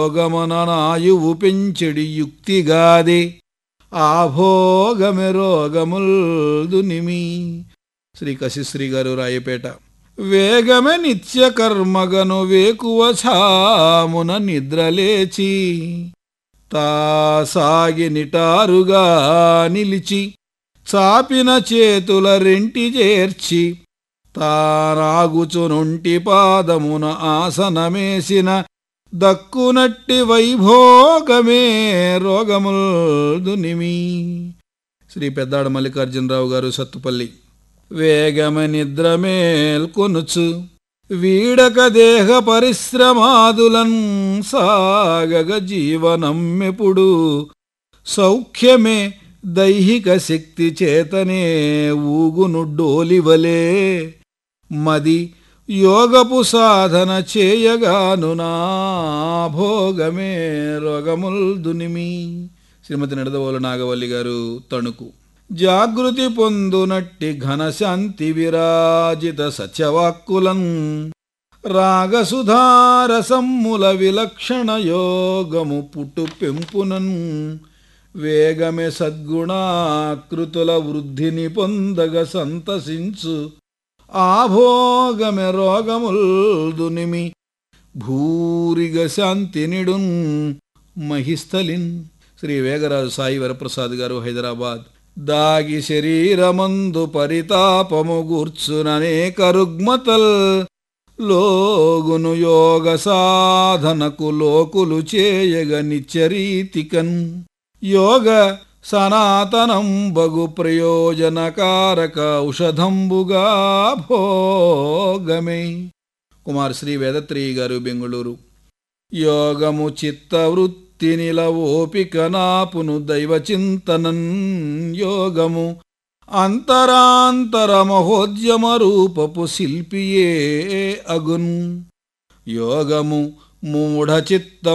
భోగమననాయువు పెంచెడి యుక్తిగాదే ఆభోగమె రోగముల్దునిమి. శ్రీ కశిశ్రీ గారు, రాయపేట. వేగమె నిత్య కర్మగను వేకువ ఛామున నిద్రలేచి తా సాగి నిటారుగా నిలిచి చాపిన చేతుల రెంటి చేర్చి తానాగుచునుంటి పాదమున ఆసనమేసిన దక్కునట్టి వైభోగమే రోగముల్దునిమి. శ్రీ పెద్దాడ మల్లికార్జునరావు గారు, సత్తుపల్లి. వేగమ నిద్ర మేల్కొనుచు వీడక దేహ పరిశ్రమాదులన్ సాగగ జీవనమ్మెప్పుడు సౌఖ్యమే దైహిక శక్తి చేతనే ఊగును డోలివలే మది యోగపు సాధన చేయగాను నా భోగమే రోగముల్దునిమి. శ్రీమతి నిడదవోలు నాగవల్లి గారు, తణుకు. జాగృతి పొందునట్టి ఘనశాంతి విరాజిత సత్యవాక్కులన్ రాగసుధారసమ్ముల విలక్షణ యోగము పుట్టు పెంపునన్ వేగమే సద్గుణాకృతుల వృద్ధిని పొందగ సంతసించు ఆభోగమె రోగముల్దునిమి. భూరిగ శాంతినిడున్ మహిస్థలిన్. శ్రీ వేగరాజు సాయి వరప్రసాద్ గారు, హైదరాబాద్. దాగి శరీరమందు పరితాపము గూర్చుననేక రుగ్మతల్ లోగును యోగ సాధనకు లోకులు చేయగ నిత్యరీతికన్ యోగ సనాతనం బగు ప్రయోజనకారక ఔషధంబుగా భోగమే. కుమార్ శ్రీ వేదత్రి గారు, బెంగుళూరు. యోగము చిత్తవృత్తి నిలవోపిక నాపును దైవచింతనన్ యోగము అంతరాంతర మహోద్యమ రూపపు శిల్పియే అగున్ యోగము మూఢచిత్త